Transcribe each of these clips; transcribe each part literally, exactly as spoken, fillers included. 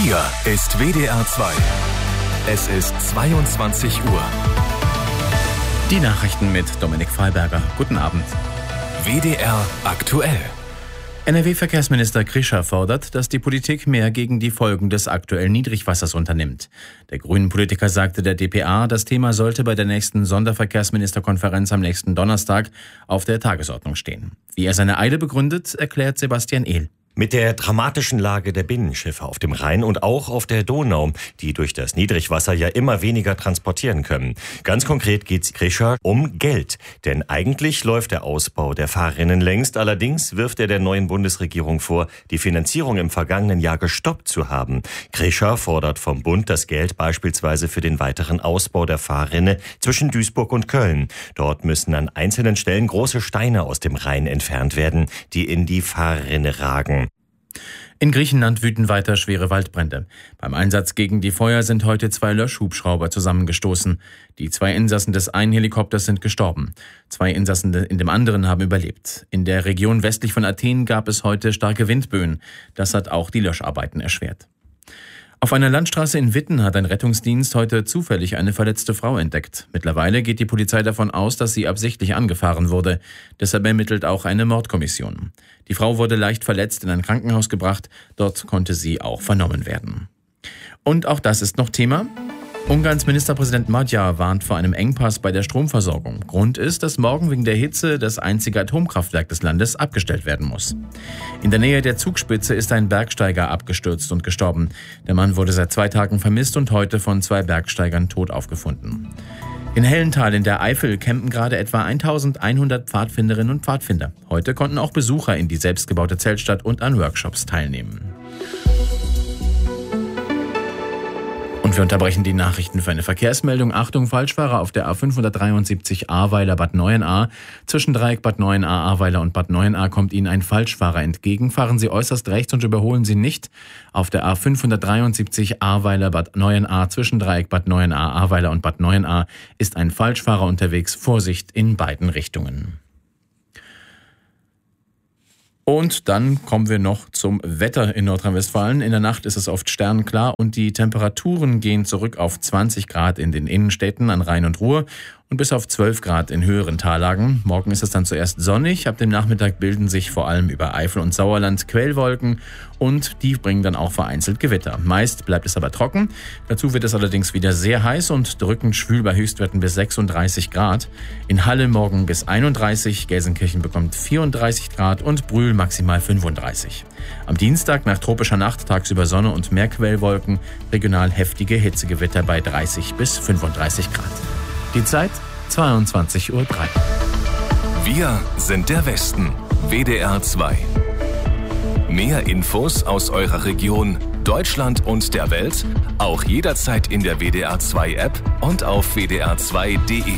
Hier ist W D R zwei. Es ist zweiundzwanzig Uhr. Die Nachrichten mit Dominik Freiberger. Guten Abend. W D R aktuell. N R W-Verkehrsminister Krischer fordert, dass die Politik mehr gegen die Folgen des aktuellen Niedrigwassers unternimmt. Der Grünen-Politiker sagte der D P A, das Thema sollte bei der nächsten Sonderverkehrsministerkonferenz am nächsten Donnerstag auf der Tagesordnung stehen. Wie er seine Eile begründet, erklärt Sebastian Ehl. Mit der dramatischen Lage der Binnenschiffe auf dem Rhein und auch auf der Donau, die durch das Niedrigwasser ja immer weniger transportieren können. Ganz konkret geht es Krischer um Geld. Denn eigentlich läuft der Ausbau der Fahrrinnen längst. Allerdings wirft er der neuen Bundesregierung vor, die Finanzierung im vergangenen Jahr gestoppt zu haben. Krischer fordert vom Bund das Geld beispielsweise für den weiteren Ausbau der Fahrrinne zwischen Duisburg und Köln. Dort müssen an einzelnen Stellen große Steine aus dem Rhein entfernt werden, die in die Fahrrinne ragen. In Griechenland wüten weiter schwere Waldbrände. Beim Einsatz gegen die Feuer sind heute zwei Löschhubschrauber zusammengestoßen. Die zwei Insassen des einen Helikopters sind gestorben. Zwei Insassen in dem anderen haben überlebt. In der Region westlich von Athen gab es heute starke Windböen. Das hat auch die Löscharbeiten erschwert. Auf einer Landstraße in Witten hat ein Rettungsdienst heute zufällig eine verletzte Frau entdeckt. Mittlerweile geht die Polizei davon aus, dass sie absichtlich angefahren wurde. Deshalb ermittelt auch eine Mordkommission. Die Frau wurde leicht verletzt in ein Krankenhaus gebracht. Dort konnte sie auch vernommen werden. Und auch das ist noch Thema. Ungarns Ministerpräsident Magyar warnt vor einem Engpass bei der Stromversorgung. Grund ist, dass morgen wegen der Hitze das einzige Atomkraftwerk des Landes abgestellt werden muss. In der Nähe der Zugspitze ist ein Bergsteiger abgestürzt und gestorben. Der Mann wurde seit zwei Tagen vermisst und heute von zwei Bergsteigern tot aufgefunden. In Hellenthal in der Eifel campen gerade etwa eintausendeinhundert Pfadfinderinnen und Pfadfinder. Heute konnten auch Besucher in die selbstgebaute Zeltstadt und an Workshops teilnehmen. Und wir unterbrechen die Nachrichten für eine Verkehrsmeldung. Achtung, Falschfahrer auf der A fünfhundertdreiundsiebzig Ahrweiler-Bad Neuenahr. Zwischen Dreieck Bad Neuenahr, Ahrweiler und Bad Neuenahr kommt Ihnen ein Falschfahrer entgegen. Fahren Sie äußerst rechts und überholen Sie nicht. Auf der A fünfhundertdreiundsiebzig Ahrweiler-Bad Neuenahr zwischen Dreieck Bad Neuenahr, Ahrweiler und Bad Neuenahr ist ein Falschfahrer unterwegs. Vorsicht in beiden Richtungen. Und dann kommen wir noch zum Wetter in Nordrhein-Westfalen. In der Nacht ist es oft sternklar und die Temperaturen gehen zurück auf zwanzig Grad in den Innenstädten an Rhein und Ruhr und bis auf zwölf Grad in höheren Tallagen. Morgen ist es dann zuerst sonnig. Ab dem Nachmittag bilden sich vor allem über Eifel und Sauerland Quellwolken und die bringen dann auch vereinzelt Gewitter. Meist bleibt es aber trocken. Dazu wird es allerdings wieder sehr heiß und drückend schwül bei Höchstwerten bis sechsunddreißig Grad. In Halle morgen bis einunddreißig, Gelsenkirchen bekommt vierunddreißig Grad und Brühl maximal fünfunddreißig. Am Dienstag nach tropischer Nacht tagsüber Sonne und mehr Quellwolken, regional heftige Hitzegewitter bei dreißig bis fünfunddreißig Grad. Die Zeit zweiundzwanzig Uhr drei. Wir sind der Westen. W D R zwei. Mehr Infos aus eurer Region, Deutschland und der Welt auch jederzeit in der W D R zwei App und auf w d r zwei punkt d e.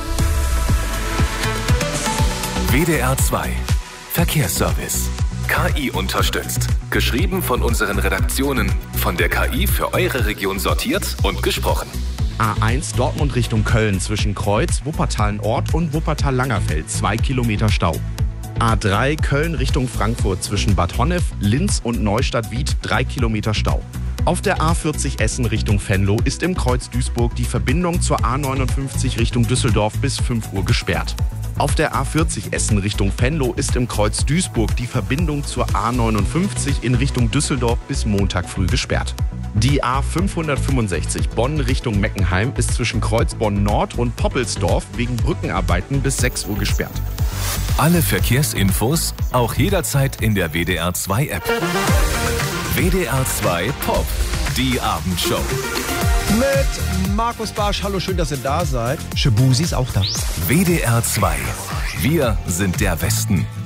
W D R zwei. Verkehrsservice. K I unterstützt. Geschrieben von unseren Redaktionen. Von der K I für eure Region sortiert und gesprochen. A eins Dortmund Richtung Köln zwischen Kreuz, Wuppertal-Nord und Wuppertal-Langerfeld, zwei Kilometer Stau. A drei Köln Richtung Frankfurt zwischen Bad Honnef, Linz und Neustadt-Wied, drei Kilometer Stau. Auf der A vierzig Essen Richtung Venlo ist im Kreuz Duisburg die Verbindung zur A neunundfünfzig Richtung Düsseldorf bis fünf Uhr gesperrt. Auf der A vierzig Essen Richtung Venlo ist im Kreuz Duisburg die Verbindung zur A neunundfünfzig in Richtung Düsseldorf bis Montag früh gesperrt. Die A fünfhundertfünfundsechzig Bonn Richtung Meckenheim ist zwischen Kreuzbonn Nord und Poppelsdorf wegen Brückenarbeiten bis sechs Uhr gesperrt. Alle Verkehrsinfos auch jederzeit in der W D R zwei App. W D R zwei Pop, die Abendshow. Mit Markus Barsch. Hallo, schön, dass ihr da seid. Shabuzi ist auch da. W D R zwei. Wir sind der Westen.